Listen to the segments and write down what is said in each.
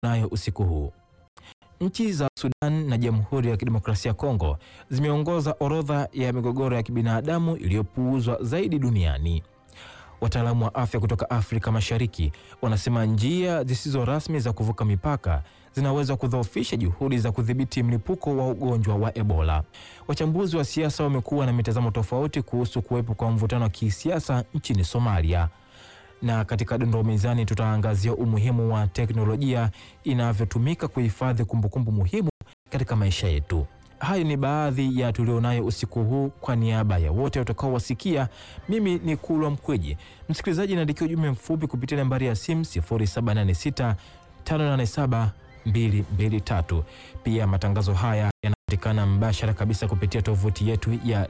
nayo usiku huu. Nchi za Sudan na Jamhuri ya Kidemokrasia ya Kongo zimeongoza orodha ya migogoro ya kibinadamu iliyopuuzwa zaidi duniani. Wataalamu wa afya kutoka Afrika Mashariki wanasema njia zisizo rasmi za kuvuka mipaka zinaweza kudhoofisha juhudi za kudhibiti mlipuko wa ugonjwa wa Ebola. Wachambuzi wa siasa wamekuwa na mitazamo tofauti kuhusu kuwepo kwa mvutano wa kisiasa nchini Somalia. Na katika dondoo mezani tutaangazia umuhimu wa teknolojia inavyotumika kuhifadhi kumbukumbu muhimu katika maisha yetu. Hayo ni baadhi ya tulionayo usiku huu. Kwa niaba ya wote watakaowasikia, mimi ni Kulwa Mkweji. Msikilizaji, naandikia ujumbe mfupi kupitia nambari ya simu 0786 587 223. Pia matangazo haya yanapatikana mbashara kabisa kupitia tovuti yetu ya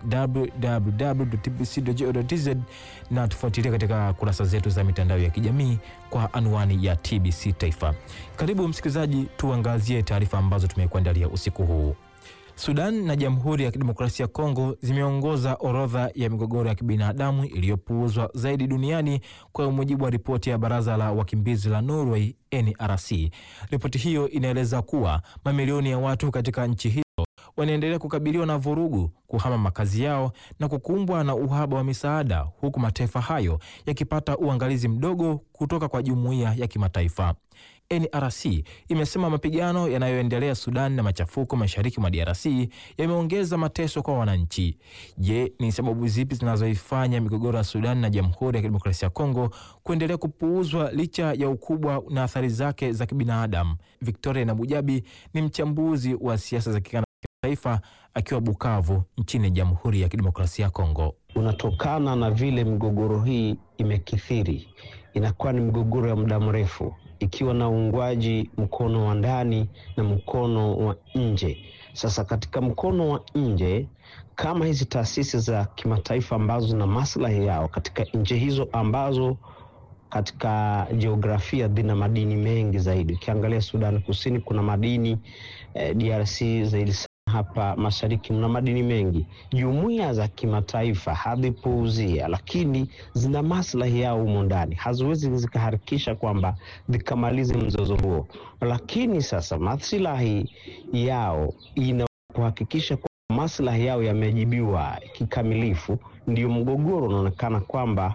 www.tbc.go.tz na tufuatilie katika kurasa zetu za mitandao ya kijamii kwa anwani ya TBC Taifa. Karibu msikilizaji, tuangazie taarifa ambazo tumekuandalia usiku huu. Sudan na Jamhuri ya Kidemokrasia ya Kongo zimeongoza orodha ya migogoro ya kibinadamu iliyopuuzwa zaidi duniani kwa mujibu wa ripoti ya Baraza la Wakimbizi la Norway NRC. Ripoti hiyo inaeleza kuwa mamilioni ya watu katika nchi hizo wanaendelea kukabiliwa na vurugu, kuhama makazi yao na kukumbwa na uhaba wa misaada, huku mataifa hayo yakipata uangalizi mdogo kutoka kwa jumuiya ya kimataifa. NRC imesema mapigano yanayoendelea Sudan na machafuko mashariki mwa DRC yameongeza mateso kwa wananchi. Je, ni sababu zipi zinazoifanya migogoro ya Sudan na Jamhuri ya Kidemokrasia ya Kongo kuendelea kupuuzwa licha ya ukubwa na athari zake za kibinadamu? Victoria Nabujabi ni mchambuzi wa siasa za kimataifa akiwa Bukavu nchini Jamhuri ya Kidemokrasia ya Kongo. Unatokana na vile migogoro hii imekithiri, inakuwa ni migogoro ya muda mrefu, ikiwa na uungwaji mkono wa ndani na mkono wa nje. Sasa katika mkono wa nje, kama hizi taasisi za kimataifa ambazo zina maslahi yao katika nchi hizo ambazo katika jiografia zina madini mengi zaidi. Ukiangalia Sudan Kusini kuna madini, DRC zaidi hapa mashariki mna madini mengi. Jumuiya za kimataifa hazipuuzia, lakini zina maslahi yao humo ndani. Haziwezi zikaharakisha kwamba zikamalize mzozo huo. Lakini sasa maslahi yao inapohakikisha kwamba maslahi yao yamejibiwa kikamilifu, ndio mgogoro unaonekana kwamba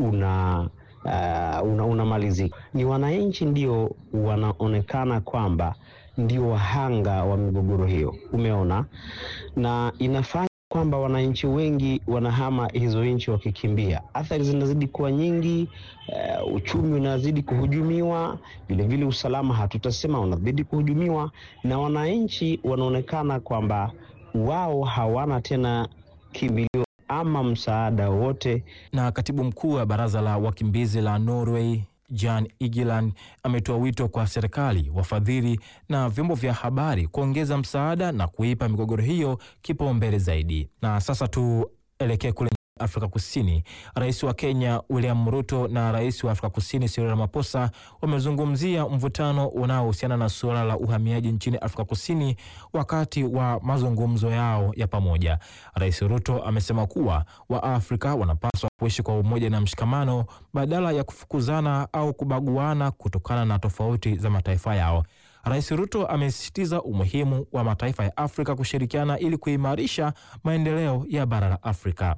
unamalizika. Ni wananchi ndio wanaonekana kwamba ndio wahanga wa migogoro hiyo, umeona, na inafanya kwamba wananchi wengi wanahama hizo nchi wakikimbia. Athari zinazidi kuwa nyingi, uchumi unazidi kuhujumiwa, vile vile usalama hatutasema unazidi kuhujumiwa, na wananchi wanaonekana kwamba wao hawana tena kimbilio ama msaada wote. Na katibu mkuu wa Baraza la Wakimbizi la Norway Jan Egeland ametoa wito kwa serikali, wafadhili na vyombo vya habari kuongeza msaada na kuipa migogoro hiyo kipaumbele zaidi. Na sasa tuelekee kule Afrika Kusini. Rais wa Kenya William Ruto na Rais wa Afrika Kusini Cyril Ramaphosa wamezungumzia mvutano unaohusiana na suala la uhamiaji nchini Afrika Kusini wakati wa mazungumzo yao ya pamoja. Rais Ruto amesema kuwa Waafrika wanapaswa kuishi kwa umoja na mshikamano badala ya kufukuzana au kubaguana kutokana na tofauti za mataifa yao. Rais Ruto amesisitiza umuhimu wa mataifa ya Afrika kushirikiana ili kuimarisha maendeleo ya bara la Afrika.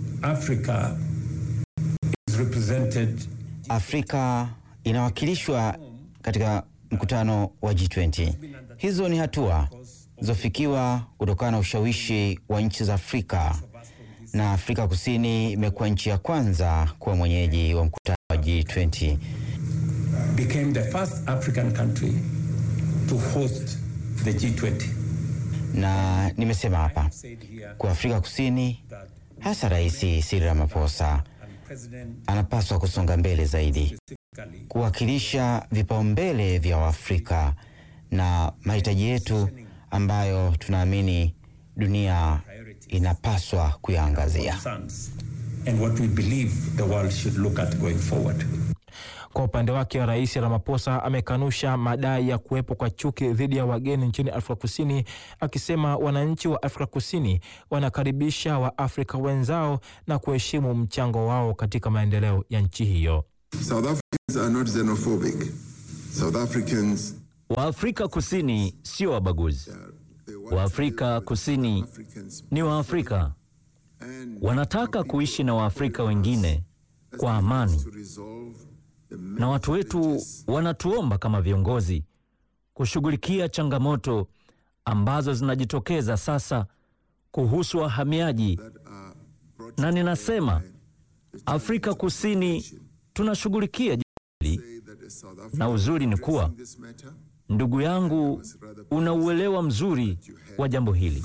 Afrika inawakilishwa katika mkutano wa G20. Hizo ni hatua zofikiwa kutokana na ushawishi wa nchi za Afrika, na Afrika Kusini imekuwa nchi ya kwanza kuwa mwenyeji wa mkutano wa G20. Became the first African country to host the G20. Na nimesema hapa kwa Afrika Kusini, hasa Rais Cyril Ramaphosa anapaswa kusonga mbele zaidi, kuwakilisha vipaumbele vya Waafrika na mahitaji yetu ambayo tunaamini dunia inapaswa kuyaangazia. And what we believe the world should look at going forward. Kwa upande wake, Rais Ramaphosa amekanusha madai ya kuwepo kwa chuki dhidi ya wageni nchini Afrika Kusini, akisema wananchi wa Afrika Kusini wanakaribisha Waafrika wenzao na kuheshimu mchango wao katika maendeleo ya nchi hiyo. South Africans are not xenophobic. South Africans Waafrika Kusini sio wabaguzi. Waafrika Kusini ni Waafrika. Wanataka kuishi na Waafrika wengine kwa amani. Na watu wetu wanatuomba kama viongozi kushughulikia changamoto ambazo zinajitokeza sasa kuhusu wahamiaji. Na ninasema Afrika Kusini tunashughulikia hili. Na uzuri ni kuwa ndugu yangu una uelewa mzuri wa jambo hili.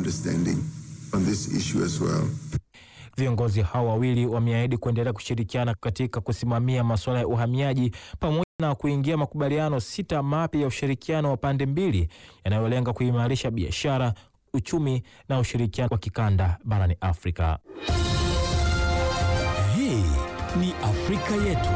Viongozi hao wawili wameahidi kuendelea kushirikiana katika kusimamia masuala ya uhamiaji pamoja na kuingia makubaliano 6 mapya ya ushirikiano wa pande mbili yanayolenga kuimarisha biashara, uchumi na ushirikiano wa kikanda barani Afrika. Hii ni Afrika yetu.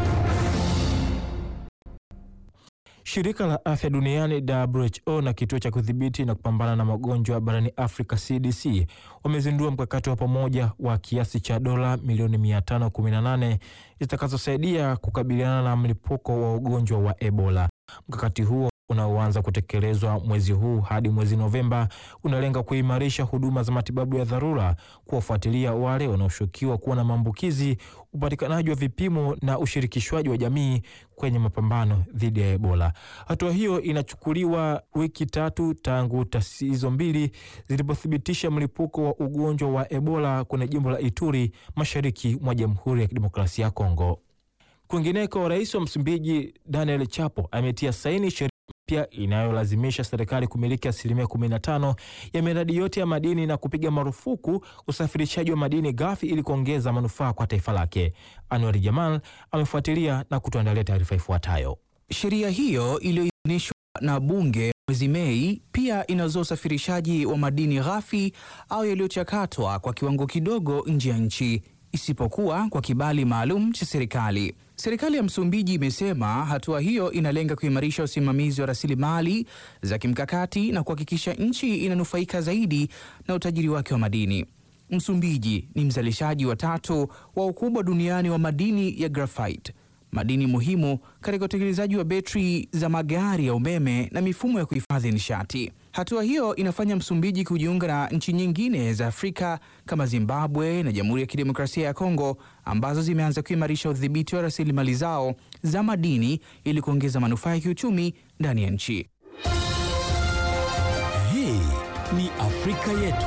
Shirika la Afya Duniani WHO na kituo cha kudhibiti na kupambana na magonjwa barani Afrika CDC wamezindua mkakati wa pamoja wa kiasi cha dola milioni 518 zitakazosaidia kukabiliana na mlipuko wa ugonjwa wa Ebola. Mkakati huo unaoanza kutekelezwa mwezi huu hadi mwezi Novemba unalenga kuimarisha huduma za matibabu ya dharura, kuwafuatilia wale wanaoshukiwa kuwa na maambukizi, upatikanaji wa vipimo na ushirikishwaji wa jamii kwenye mapambano dhidi ya Ebola. Hatua hiyo inachukuliwa wiki 3 tangu taasisi hizo mbili zilipothibitisha mlipuko wa ugonjwa wa Ebola kwenye jimbo la Ituri, mashariki mwa Jamhuri ya Kidemokrasia ya Kongo. Kwingineko, Rais wa Msumbiji Daniel Chapo ametia saini sheria mpya inayolazimisha serikali kumiliki 15% ya miradi yote ya madini na kupiga marufuku usafirishaji wa madini ghafi ili kuongeza manufaa kwa taifa lake. Anwar Jamal amefuatilia na kutuandalia taarifa ifuatayo. Sheria hiyo iliyoidhinishwa na bunge mwezi Mei pia inazuia usafirishaji wa madini ghafi au yaliyochakatwa kwa kiwango kidogo nje ya nchi, isipokuwa kwa kibali maalum cha serikali. Serikali ya Msumbiji imesema hatua hiyo inalenga kuimarisha usimamizi wa rasilimali za kimkakati na kuhakikisha nchi inanufaika zaidi na utajiri wake wa madini. Msumbiji ni mzalishaji wa 3 wa ukubwa duniani wa madini ya graphite, madini muhimu katika utengenezaji wa betri za magari ya umeme na mifumo ya kuhifadhi nishati. Hatua hiyo inafanya Msumbiji kujiunga na nchi nyingine za Afrika kama Zimbabwe na Jamhuri ya Kidemokrasia ya Kongo ambazo zimeanza kuimarisha udhibiti wa rasilimali zao za madini ili kuongeza manufaa ya kiuchumi ndani ya nchi. Hii ni Afrika yetu.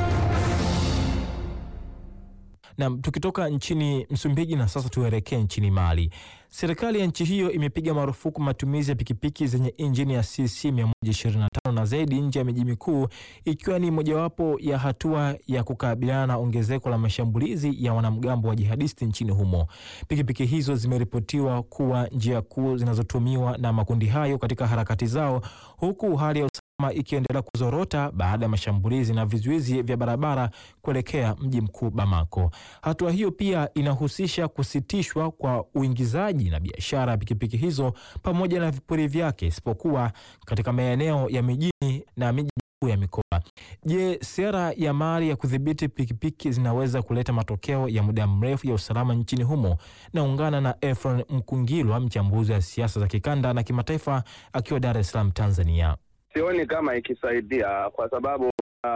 Na tukitoka nchini Msumbiji na sasa tuelekee nchini Mali. Serikali ya nchi hiyo imepiga marufuku matumizi ya pikipiki zenye injini ya CC 125 na zaidi nje ya miji mikuu, ikiwa ni mojawapo ya hatua ya kukabiliana na ongezeko la mashambulizi ya wanamgambo wa jihadisti nchini humo. Pikipiki hizo zimeripotiwa kuwa njia kuu zinazotumiwa na makundi hayo katika harakati zao, huku hali ya ikiendelea kuzorota baada ya mashambulizi na vizuizi vya barabara kuelekea mji mkuu Bamako. Hatua hiyo pia inahusisha kusitishwa kwa uingizaji na biashara ya pikipiki hizo pamoja na vipuri vyake, isipokuwa katika maeneo ya mijini na miji mikuu ya mikoa. Je, sera ya Mali ya kudhibiti pikipiki zinaweza kuleta matokeo ya muda mrefu ya usalama nchini humo? Naungana na Efron Mkungilwa, mchambuzi wa siasa za kikanda na kimataifa, akiwa Dar es Salaam, Tanzania. Sioni kama ikisaidia kwa sababu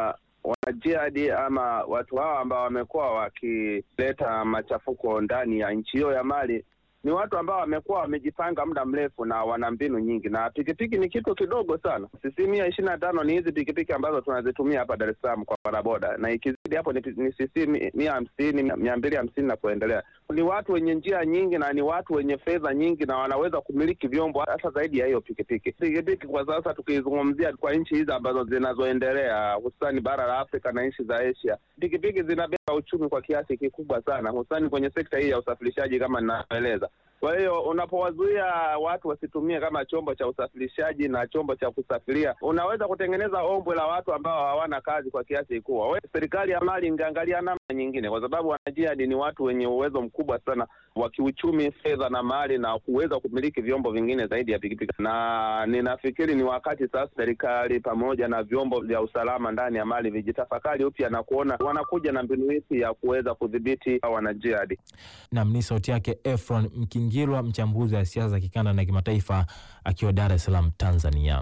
wanajihadi ama watu hawa ambao wamekuwa wakileta machafuko ndani ya nchi hiyo ya Mali ni watu ambao wamekuwa wamejipanga muda mrefu na wana mbinu nyingi, na pikipiki ni kitu kidogo sana. Sisi 125 ni hizi pikipiki ambazo tunazitumia hapa Dar es Salaam kwa bodaboda, na ikizidi hapo ni sisi 150, 250 na kuendelea. Ni watu wenye njia nyingi na ni watu wenye fedha nyingi na wanaweza kumiliki vyombo hata zaidi ya hiyo pikipiki. Pikipiki kwa sasa tukizungumzia kwa nchi hizi ambazo zinazoendelea, hususani bara la Afrika na nchi za Asia, pikipiki zinabeba uchumi kwa kiasi kikubwa sana, hususani kwenye sekta hii ya usafirishaji kama ninaeleza. Kwa hiyo unapowazuia watu wasitumie kama chombo cha usafirishaji na chombo cha kusafiria, unaweza kutengeneza ombwe la watu ambao hawana kazi kwa kiasi kikubwa. Serikali ya Mali ingeangalia namna nyingine, kwa sababu wanajihadi ni watu wenye uwezo mkubwa sana wa kiuchumi, fedha na mali, na kuweza kumiliki vyombo vingine zaidi ya pikipiki. Na ninafikiri ni wakati sasa serikali pamoja na vyombo vya usalama ndani ya Mali vijitafakari upya na kuona wanakuja na mbinu ipi ya kuweza kudhibiti wanajihadi. Na ni sauti yake Efron Mkingilwa, mchambuzi wa siasa za kikanda na kimataifa, akiwa Dar es Salaam, Tanzania.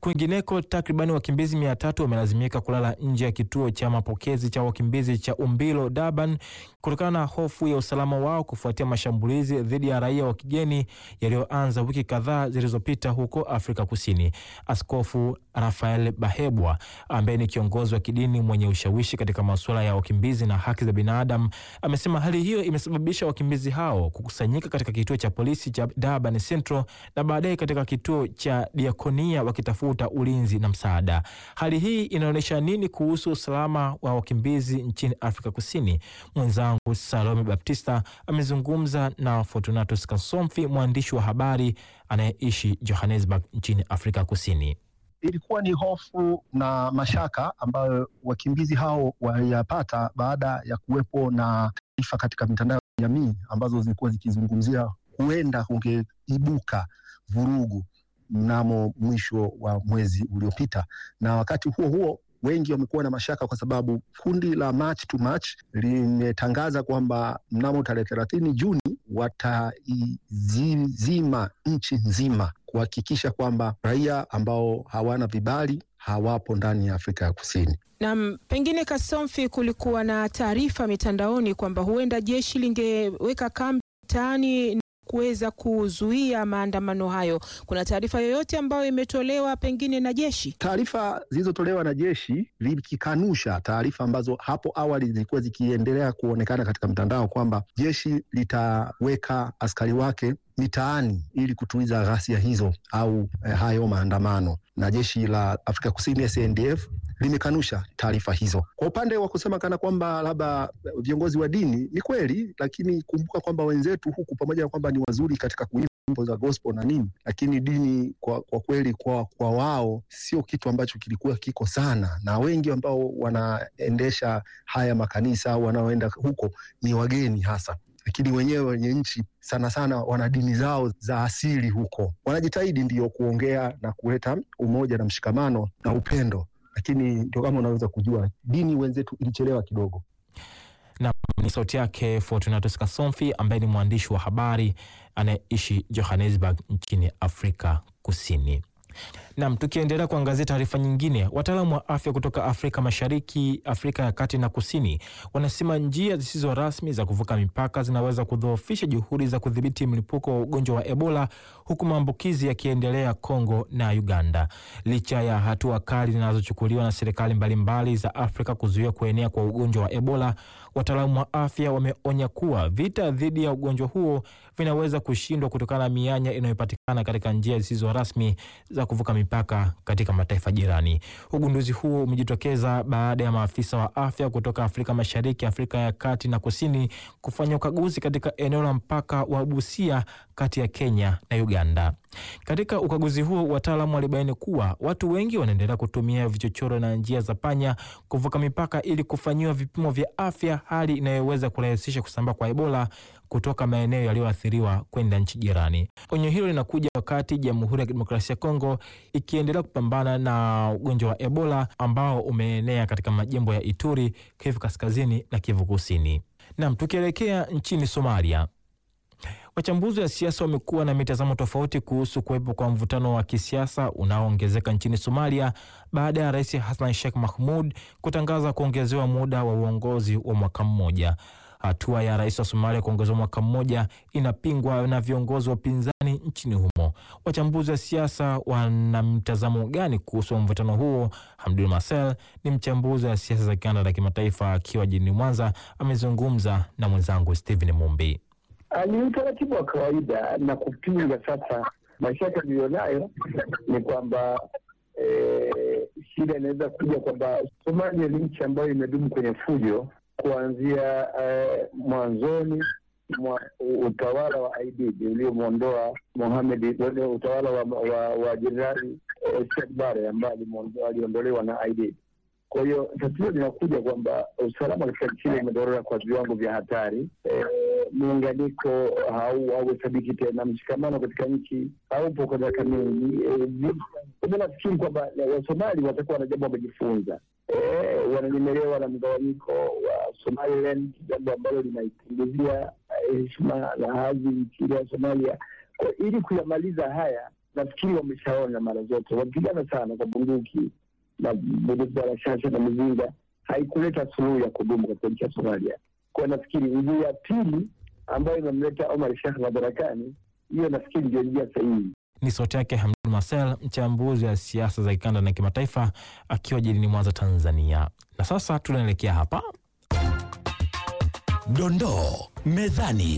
Kwingineko, takribani wakimbizi 300 wamelazimika kulala nje ya kituo cha mapokezi cha wakimbizi cha Umbilo, Durban, kutokana na hofu ya usalama wao kufuatia mashambulizi dhidi ya raia wa kigeni yaliyoanza wiki kadhaa zilizopita huko Afrika Kusini. Askofu Rafael Bahebwa, ambaye ni kiongozi wa kidini mwenye ushawishi katika masuala ya wakimbizi na haki za binadamu, amesema hali hiyo imesababisha wakimbizi hao kukusanyika katika kituo cha polisi cha Durban Central na baadaye katika kituo cha Diakonia wakitafuta ulinzi na msaada. Hali hii inaonyesha nini kuhusu usalama wa wakimbizi nchini Afrika Kusini? Mwenzangu Salome Baptista amezungumza na Fortunatus Kasomfi, mwandishi wa habari anayeishi Johannesburg nchini Afrika Kusini. Ilikuwa ni hofu na mashaka ambayo wakimbizi hao waliyapata baada ya kuwepo na taarifa katika mitandao ya kijamii ambazo zilikuwa zikizungumzia huenda kungeibuka vurugu mnamo mwisho wa mwezi uliopita. Na wakati huo huo wengi wamekuwa na mashaka kwa sababu kundi la March to March limetangaza kwamba mnamo tarehe 30 Juni wataizima nchi nzima kuhakikisha kwamba raia ambao hawana vibali hawapo ndani ya Afrika ya Kusini. Na pengine Kasomfi, kulikuwa na taarifa mitandaoni kwamba huenda jeshi lingeweka kambi mtaani kuweza kuzuia maandamano hayo. Kuna taarifa yoyote ambayo imetolewa pengine na jeshi? Taarifa zilizotolewa na jeshi likikanusha taarifa ambazo hapo awali zilikuwa zikiendelea kuonekana katika mtandao kwamba jeshi litaweka askari wake mitaani ili kutuliza ghasia hizo au hayo maandamano. Na jeshi la Afrika Kusini SANDF limekanusha taarifa hizo. Kwa upande wa kusema kana kwamba labda viongozi wa dini, ni kweli, lakini kumbuka kwamba wenzetu huku pamoja na kwamba ni wazuri katika kuimba nyimbo za gospel na nini, lakini dini kwa kweli kwa wao sio kitu ambacho kilikuwa kiko sana, na wengi ambao wanaendesha haya makanisa au wanaoenda huko ni wageni hasa. Lakini wenyewe wenye nchi sana sana wana dini zao za asili huko. Wanajitahidi ndiyo kuongea na kuleta umoja na mshikamano na upendo. Lakini ndio kama unaweza kujua dini wenzetu ilichelewa kidogo. Na ni sauti yake Fortunatus Kasomfi, ambaye ni mwandishi wa habari anayeishi Johannesburg nchini Afrika Kusini. Na tukiendelea kuangazia taarifa nyingine, wataalamu wa afya kutoka Afrika Mashariki, Afrika ya Kati na Kusini wanasema njia zisizo rasmi za kuvuka mipaka zinaweza kudhoofisha juhudi za kudhibiti mlipuko wa ugonjwa wa Ebola, huku maambukizi yakiendelea Kongo na Uganda. Licha ya hatua kali zinazochukuliwa na serikali mbalimbali za Afrika kuzuia kuenea kwa ugonjwa wa Ebola, wataalamu wa afya wameonya kuwa vita dhidi ya ugonjwa huo vinaweza kushindwa kutokana na mianya inayopatikana katika njia zisizo rasmi za kuvuka mipaka katika mataifa jirani. Ugunduzi huo umejitokeza baada ya maafisa wa afya kutoka Afrika Mashariki, Afrika ya Kati na Kusini kufanya ukaguzi katika eneo la mpaka wa Busia kati ya Kenya na Uganda. Katika ukaguzi huo, wataalamu walibaini kuwa watu wengi wanaendelea kutumia vichochoro na njia za panya kuvuka mipaka ili kufanyiwa vipimo vya afya, hali inayoweza kurahisisha kusambaa kwa Ebola kutoka maeneo yaliyoathiriwa kwenda nchi jirani. Onyo hilo linakuja wakati Jamhuri ya Kidemokrasia ya Kongo ikiendelea kupambana na ugonjwa wa Ebola ambao umeenea katika majimbo ya Ituri, Kivu Kaskazini na Kivu Kusini. Na tukielekea nchini Somalia, wachambuzi wa siasa wamekuwa na mitazamo tofauti kuhusu kuwepo kwa mvutano wa kisiasa unaoongezeka nchini Somalia baada ya Rais Hassan Sheikh Mahmoud kutangaza kuongezewa muda wa uongozi wa mwaka mmoja. Hatua ya rais wa Somalia kuongezewa mwaka mmoja inapingwa na viongozi wa upinzani nchini humo. Wachambuzi wa siasa wana mtazamo gani kuhusu mvutano huo? Hamdul Marcel ni mchambuzi wa siasa za kikanda na kimataifa akiwa jijini Mwanza, amezungumza na mwenzangu Steven Mumbi. Ni utaratibu wa kawaida na kupinga. Sasa mashaka nilionayo ni kwamba shida inaweza kuja kwamba Somalia ni nchi ambayo imedumu kwenye fujo kuanzia mwanzoni mwa utawala wa IDD uliomwondoa Mohamed, utawala wa Jenerali Siad Barre ambaye aliondolewa na IDD. Kwa hiyo tatizo linakuja kwamba usalama katika nchi umedorora kwa viwango vya hatari. Muunganiko hauhesabiki tena, mshikamano katika nchi haupo kwa miaka mingi. Mimi nafikiri kwamba Wasomali watakuwa na jambo wamejifunza. Wananyemelewa na mgawanyiko wa Somaliland, jambo ambalo linaipunguzia heshima na hadhi nchi ya Somalia. Ili kuyamaliza haya, nafikiri wameshaona mara zote, wapigana sana kwa bunduki na bunduki za rashasha na mizinga, haikuleta suluhu ya kudumu katika nchi ya Somalia. Kwa nafikiri njia ya pili ambayo imemleta Omar al-Sheikh madarakani, hiyo nafikiri ndio njia sahihi. Ni sauti yake Hamdun Marcel, mchambuzi wa siasa za kikanda na kimataifa, akiwa jijini Mwanza, Tanzania. Na sasa tunaelekea hapa Dondoo mezani.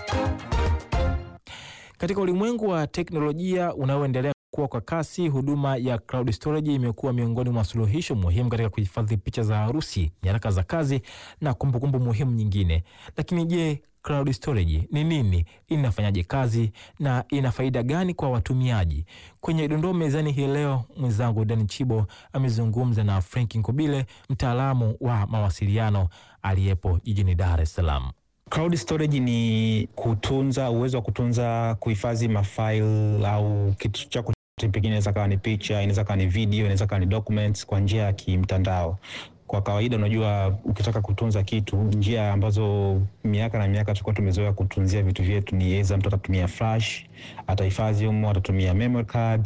Katika ulimwengu wa teknolojia unaoendelea kukua kwa kasi, huduma ya cloud storage imekuwa miongoni mwa suluhisho muhimu katika kuhifadhi picha za harusi, nyaraka za kazi na kumbukumbu muhimu nyingine. Lakini je, cloud storage ni nini? Inafanyaje kazi na ina faida gani kwa watumiaji? Kwenye dondoo mezani hii leo, mwenzangu Dani Chibo amezungumza na Frank Nkubile, mtaalamu wa mawasiliano aliyepo jijini Dar es Salaam. Cloud storage ni uwezo wa kutunza, kuhifadhi mafaili au kitu chako, pengine inaweza kuwa ni picha, inaweza kuwa ni video, inaweza kuwa ni documents kwa njia ya kimtandao. Kwa kawaida unajua, ukitaka kutunza kitu, njia ambazo miaka na miaka tulikuwa tumezoea kutunzia vitu vyetu ni mtu atatumia flash, atahifadhi humo, atatumia memory card.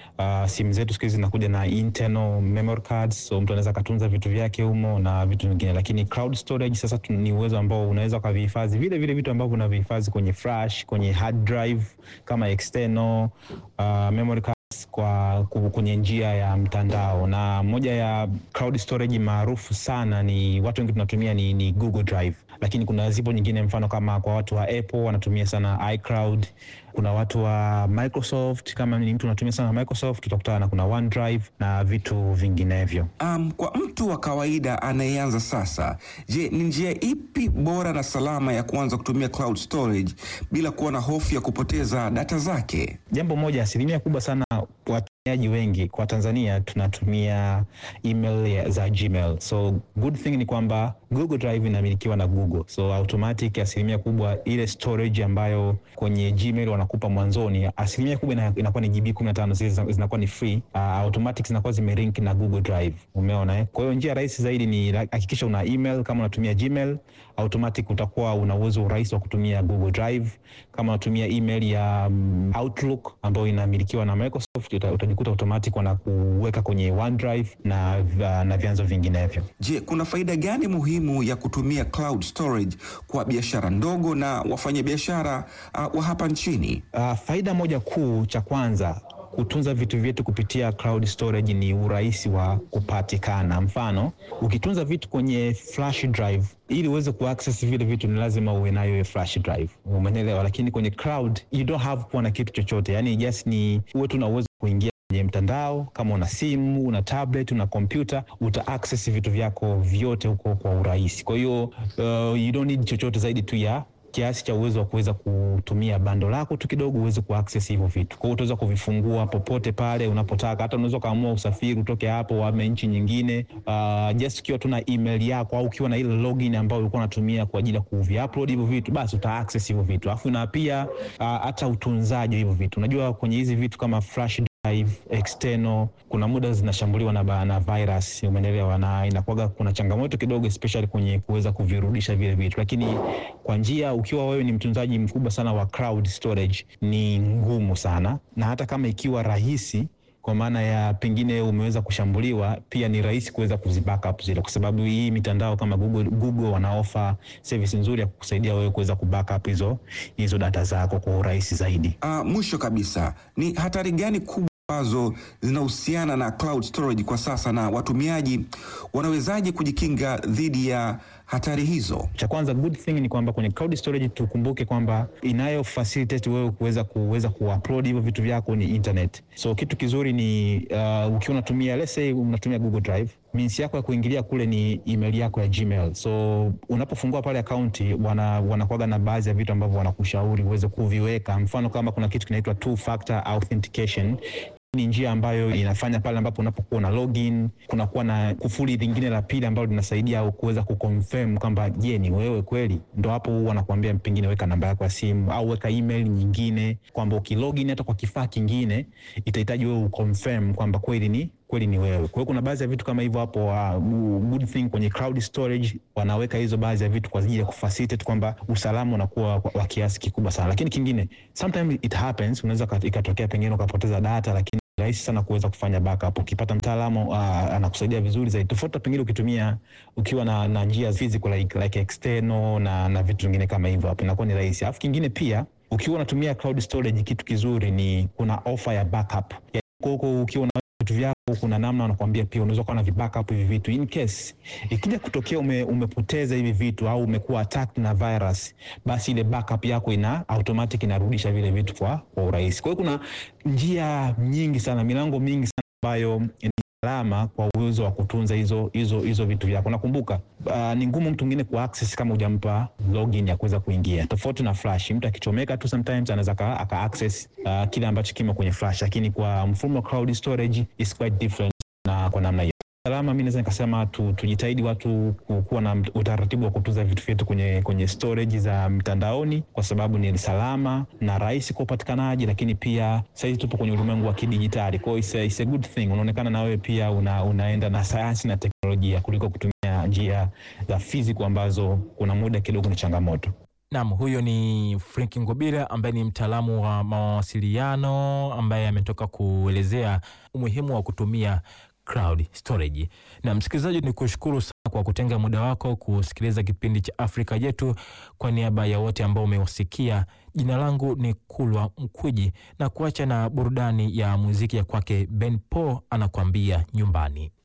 Simu zetu siku hizi zinakuja na internal memory cards, so mtu anaweza kutunza vitu vyake humo na vitu vingine. Lakini cloud storage sasa ni uwezo ambao unaweza kuvihifadhi vile vitu ambavyo unavihifadhi kwenye flash, kwenye hard drive kama external memory cards kwenye njia ya mtandao. Na moja ya cloud storage maarufu sana ni watu wengi tunatumia ni Google Drive, lakini kuna zipo nyingine, mfano kama kwa watu wa Apple wanatumia sana iCloud. Kuna watu wa Microsoft, kama ni mtu anatumia sana Microsoft, tutakutana na kuna OneDrive na vitu vinginevyo. Kwa mtu wa kawaida anayeanza sasa, je, ni njia ipi bora na salama ya kuanza kutumia cloud storage bila kuwa na hofu ya kupoteza data zake? Jambo moja, asilimia kubwa sana watumiaji wengi kwa Tanzania tunatumia email za Gmail. So good thing ni kwamba Google Drive inamilikiwa na Google. So automatic asilimia kubwa ile storage ambayo kwenye Gmail wanakupa mwanzoni, asilimia kubwa inakuwa ni GB 15, zinakuwa ni free. Automatic zinakuwa zimelink na Google Drive. Umeona Kwa hiyo njia rahisi zaidi ni hakikisha una email. Kama unatumia Gmail, automatic utakuwa una uwezo rahisi wa kutumia Google Drive. Kama unatumia email ya Outlook ambayo inamilikiwa na Microsoft, utajikuta automatic wanakuweka kwenye OneDrive na vyanzo vinginevyo. Je, kuna faida gani muhimu ya kutumia cloud storage kwa biashara ndogo na wafanyabiashara wa hapa nchini? Faida moja kuu, cha kwanza, kutunza vitu vyetu kupitia cloud storage ni urahisi wa kupatikana. Mfano, ukitunza vitu kwenye flash drive, ili uweze kuaccess vile vitu ni lazima uwe nayo flash drive. Umeelewa? Lakini kwenye cloud you don't have kuwa na kitu chochote. Yani just ni uwe tu na uwezo kuingia kwenye mtandao. Kama una simu, una tablet, una kompyuta, uta access vitu vyako vyote huko kwa urahisi. Kwa hiyo you don't need chochote zaidi tu ya kiasi cha uwezo wa kuweza kutumia bando lako tu kidogo uweze kuaccess hivyo vitu. Kwa hiyo utaweza kuvifungua popote pale unapotaka. Hata unaweza kaamua usafiri utoke hapo uame nchi nyingine, just ukiwa tu na email yako au ukiwa na ile login ambayo ulikuwa unatumia kwa ajili ya kuvi-upload hivyo vitu, basi uta access hivyo vitu. Alafu na pia hata utunzaji hivyo vitu. Unajua kwenye hizi vitu kama flash drive external, kuna muda zinashambuliwa na virus, umeelewa, na inakuwa kuna changamoto kidogo especially kwenye kuweza kuvirudisha vile vitu. Lakini kwa njia, ukiwa wewe ni mtunzaji mkubwa sana wa cloud storage, ni ngumu sana, na hata kama ikiwa rahisi kwa maana ya pengine umeweza kushambuliwa, pia ni rahisi kuweza kuzibackup zile, kwa sababu hii mitandao kama Google wanaofa service nzuri ya kukusaidia wewe kuweza kubackup hizo data zako kwa urahisi zaidi. Mwisho kabisa, ni hatari gani kubwa ambazo zinahusiana na cloud storage kwa sasa, na watumiaji wanawezaje kujikinga dhidi ya hatari hizo? Cha kwanza, good thing ni kwamba kwenye cloud storage tukumbuke kwamba inayo facilitate wewe kuweza kuupload hivyo vitu vyako ni internet. So kitu kizuri ni ukiwa unatumia, let's say unatumia Google Drive, means yako ya kuingilia kule ni email yako ya Gmail. So unapofungua pale account, wanakuaga na baadhi ya vitu ambavyo wanakushauri uweze kuviweka. Mfano kama kuna kitu kinaitwa two factor authentication. Ni njia ambayo inafanya pale ambapo unapokuwa na login, kunakuwa na kufuli lingine la pili ambalo linasaidia kuweza kuconfirm kwamba je, ni wewe kweli. Ndio hapo wanakuambia pengine weka namba yako ya simu au weka email nyingine, kwamba ukilogin hata kwa kifaa kingine itahitaji wewe uconfirm kwamba kweli kweli ni wewe. Kwa hiyo kuna baadhi ya vitu kama hivyo hapo, good thing kwenye cloud storage wanaweka hizo baadhi ya vitu kwa ajili ya kufacilitate kwamba usalama unakuwa wa kiasi kikubwa sana. Lakini kingine, sometimes it happens, unaweza ikatokea pengine ukapoteza data, lakini rahisi sana kuweza kufanya backup. Ukipata mtaalamu anakusaidia vizuri zaidi. Tofauti pengine ukiwa na njia physical like external na vitu vingine kama hivyo, hapo inakuwa ni rahisi. Alafu kingine pia, ukiwa unatumia cloud storage, kitu kizuri ni kuna offer ya backup. Huko ukiwa na vitu vyako, kuna namna wanakuambia pia unaweza kuwa na backup hivi vitu in case ikija kutokea umepoteza hivi vitu au umekuwa attacked na virus, basi ile backup yako automatic inarudisha vile vitu kwa urahisi. Kwa hiyo kuna njia nyingi sana, milango mingi sana ambayo ni salama kwa uwezo wa kutunza hizo vitu vyako. Nakumbuka ni ngumu mtu mwingine ku access kama hujampa login ya kuweza kuingia. Tofauti na flash, mtu akichomeka tu sometimes anaweza aka access kile ambacho kimo kwenye flash, lakini kwa mfumo wa cloud storage is quite different. Na kwa namna hiyo salama, mimi naweza nikasema tujitahidi watu kuwa na utaratibu wa kutunza vitu vyetu kwenye storage za mtandaoni, kwa sababu ni salama na rahisi kwa upatikanaji, lakini pia sasa tupo kwenye ulimwengu wa kidijitali. Kwa hiyo it's a good thing, unaonekana na wewe pia unaenda na sayansi na teknolojia kuliko kutumia njia za physical ambazo kuna muda kidogo ni changamoto. Naam, huyo ni Frank Ngobira ambaye ni mtaalamu wa mawasiliano ambaye ametoka kuelezea umuhimu wa kutumia cloud storage. Na msikilizaji, ni kushukuru sana kwa kutenga muda wako kusikiliza kipindi cha Afrika Yetu. Kwa niaba ya wote ambao umewasikia, jina langu ni Kulwa Mkwiji, na kuacha na burudani ya muziki ya kwake Ben Paul anakuambia nyumbani.